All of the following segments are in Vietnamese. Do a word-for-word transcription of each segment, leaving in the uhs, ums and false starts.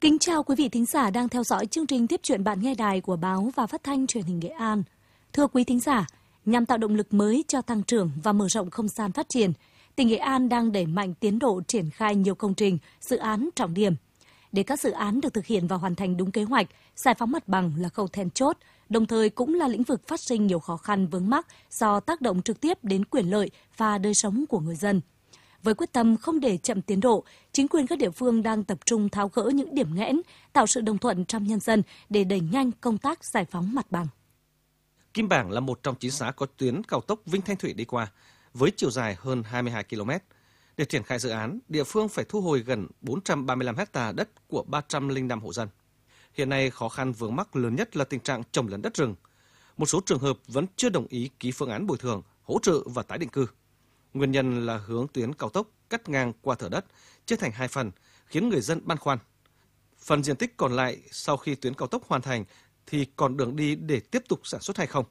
Kính chào quý vị thính giả đang theo dõi chương trình Tiếp chuyện bạn nghe đài của báo và phát thanh truyền hình Nghệ An. Thưa quý thính giả, nhằm tạo động lực mới cho tăng trưởng và mở rộng không gian phát triển, tỉnh Nghệ An đang đẩy mạnh tiến độ triển khai nhiều công trình, dự án trọng điểm. Để các dự án được thực hiện và hoàn thành đúng kế hoạch, giải phóng mặt bằng là khâu then chốt, đồng thời cũng là lĩnh vực phát sinh nhiều khó khăn vướng mắc do tác động trực tiếp đến quyền lợi và đời sống của người dân. Với quyết tâm không để chậm tiến độ, chính quyền các địa phương đang tập trung tháo gỡ những điểm nghẽn, tạo sự đồng thuận trong nhân dân để đẩy nhanh công tác giải phóng mặt bằng. Kim Bảng là một trong chín xã có tuyến cao tốc Vinh Thanh Thủy đi qua, với chiều dài hơn hai mươi hai ki lô mét. Để triển khai dự án, địa phương phải thu hồi gần bốn trăm ba mươi lăm héc ta đất của ba trăm lẻ năm hộ dân. Hiện nay, khó khăn vướng mắc lớn nhất là tình trạng trồng lấn đất rừng. Một số trường hợp vẫn chưa đồng ý ký phương án bồi thường, hỗ trợ và tái định cư. Nguyên nhân là hướng tuyến cao tốc cắt ngang qua thửa đất, chia thành hai phần, khiến người dân băn khoăn. Phần diện tích còn lại sau khi tuyến cao tốc hoàn thành thì còn đường đi để tiếp tục sản xuất hay không?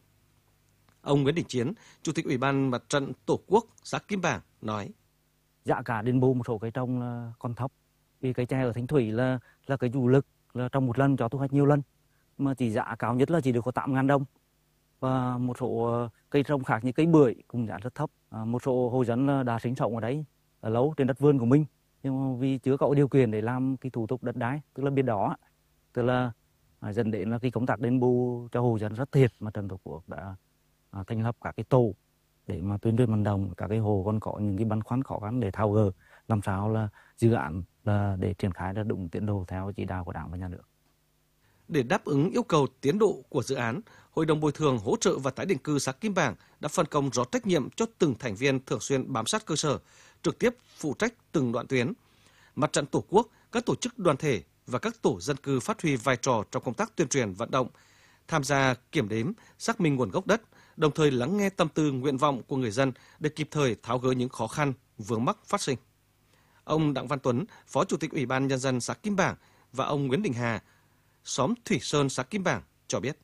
Ông Nguyễn Đình Chiến, Chủ tịch Ủy ban Mặt trận Tổ quốc xã Kim Bảng nói: Giá cả đền bù một số cây trồng là còn thấp, vì cây chè ở Thanh Thủy là là cái chủ lực, là trồng một lần cho thu hoạch nhiều lần, mà chỉ giá cao nhất là chỉ được có tám nghìn đồng. Và một số cây trồng khác như cây bưởi cũng giá rất thấp. À, một số hộ dân đã sinh sống ở đấy ở lâu trên đất vườn của mình, nhưng mà vì chưa có điều kiện để làm cái thủ tục đất đai, tức là biết đó, tức là à, dẫn đến là cái công tác đền bù cho hộ dân rất thiệt. Mà Mặt trận Tổ quốc đã à, thành lập các cái tổ để mà tuyên truyền vận động các cái hộ còn có những cái băn khoăn khó khăn để tháo gỡ, làm sao là dự án là để triển khai ra đúng tiến độ theo chỉ đạo của Đảng và Nhà nước. Để đáp ứng yêu cầu tiến độ của dự án, Hội đồng bồi thường hỗ trợ và tái định cư xã Kim Bảng đã phân công rõ trách nhiệm cho từng thành viên thường xuyên bám sát cơ sở, trực tiếp phụ trách từng đoạn tuyến. Mặt trận Tổ quốc, các tổ chức đoàn thể và các tổ dân cư phát huy vai trò trong công tác tuyên truyền vận động, tham gia kiểm đếm, xác minh nguồn gốc đất, đồng thời lắng nghe tâm tư nguyện vọng của người dân để kịp thời tháo gỡ những khó khăn, vướng mắc phát sinh. Ông Đặng Văn Tuấn, Phó Chủ tịch Ủy ban Nhân dân xã Kim Bảng và ông Nguyễn Đình Hà, xóm Thủy Sơn xã Kim Bảng cho biết: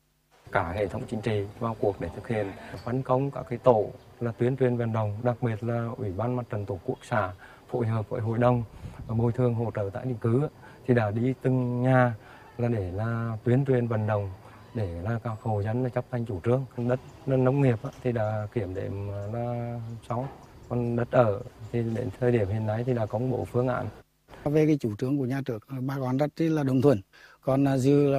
Cả hệ thống chính trị vào cuộc để thực hiện, phân công các cái tổ là tuyên truyền vận động, đặc biệt là Ủy ban Mặt trận Tổ quốc xã phối hợp với hội đồng bồi thường hỗ trợ tái định cư thì đã đi từng nhà là để là tuyên truyền vận động để là các hộ dân chấp hành chủ trương. Đất nông nghiệp thì đã kiểm đếm là xong, còn đất ở thì đến thời điểm hiện nay thì đã công bố phương án. Về cái chủ trương của nhà nước, bà con rất là đồng thuận, còn dư là